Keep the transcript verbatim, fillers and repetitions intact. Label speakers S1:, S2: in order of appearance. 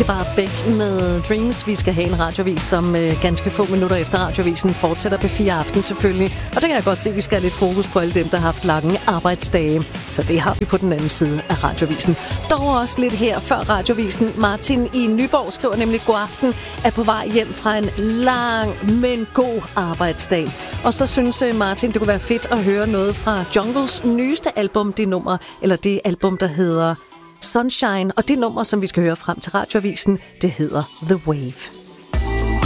S1: Det var Beck med Dreams. Vi skal have en radiovis, som øh, ganske få minutter efter radiovisen fortsætter på fire aften selvfølgelig. Og der kan jeg godt se, at vi skal have lidt fokus på alle dem, der har haft lange arbejdsdage. Så det har vi på den anden side af radiovisen. Dog også lidt her før radiovisen. Martin i Nyborg skriver nemlig: god aften, er på vej hjem fra en lang, men god arbejdsdag. Og så synes Martin, det kunne være fedt at høre noget fra Jungles nyeste album, det nummer, eller det album, der hedder Sunshine, og det nummer, som vi skal høre frem til radioavisen, det hedder The Wave.